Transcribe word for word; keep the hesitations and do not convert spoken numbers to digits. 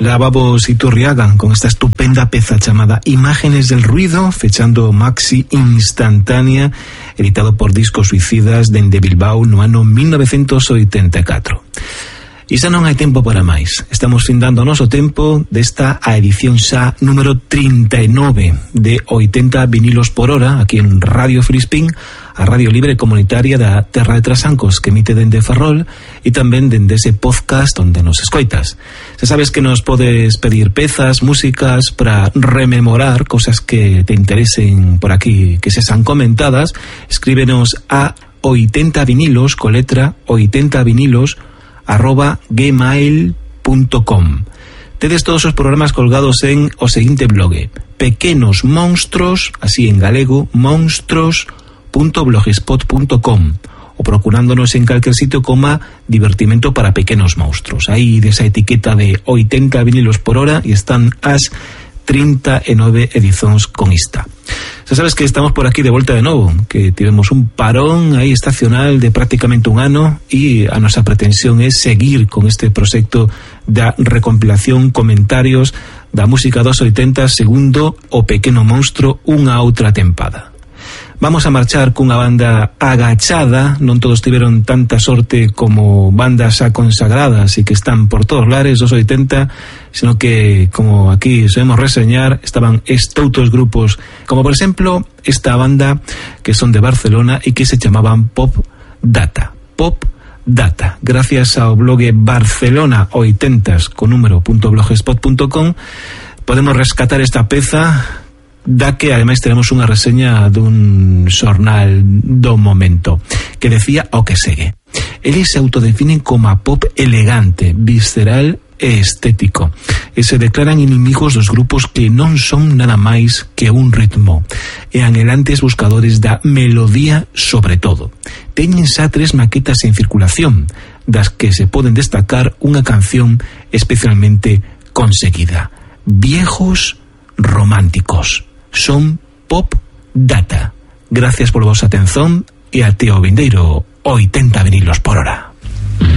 Lavabos Iturriaga con esta estupenda peza chamada Imágenes del Ruido, fechando Maxi Instantánea, editado por Discos Suicidas dende Bilbao no ano mil novecientos oitenta e catro. E xa non hai tempo para máis. Estamos findando o noso tempo desta a edición xa número trinta e nove de oitenta vinilos por hora aquí en Radio Filispín, a radio libre comunitaria da Terra de Trasancos, que emite dende Ferrol e tamén dende ese podcast onde nos escoitas. Se sabes que nos podes pedir pezas, músicas para rememorar cosas que te interesen por aquí, que se san comentadas, escríbenos a oitenta vinilos, co letra oitenta vinilos arroba gmail punto com. Tedes todos os programas colgados en o seguinte blog: Pequenos Monstros, así en galego, monstros punto blogspot punto com, o procurándonos en calquer sitio como Divertimento para Pequenos Monstros. Aí desa etiqueta de oitenta vinilos por hora e están as trinta e nove edicións con esta. Xa sabes que estamos por aquí de volta de novo, que tivemos un parón aí estacional de prácticamente un ano e a nosa pretensión é seguir con este proxecto da recompilación comentarios da música dos oitenta segundo o Pequeno Monstro unha outra tempada. Vamos a marchar cunha banda agachada, non todos tiveron tanta sorte como bandas xa consagradas e que están por todos lares dos oitenta, sino que, como aquí sabemos reseñar, estaban estoutos grupos, como por exemplo esta banda que son de Barcelona e que se chamaban Pop Data. Pop Data. Gracias ao blog Barcelona oitentas con número punto blogspot punto com podemos rescatar esta peza, da que ademais tenemos unha reseña dun xornal do momento que decía o que segue. Eles se autodefinen como a pop elegante, visceral e estético, e se declaran inimigos dos grupos que non son nada máis que un ritmo, e anhelantes buscadores da melodía sobre todo. Teñen xa tres maquetas en circulación, das que se poden destacar unha canción especialmente conseguida: Viejos Románticos. Son Pop Data. Gracias por vosa atención e até o vindeiro oitenta vinilos por hora.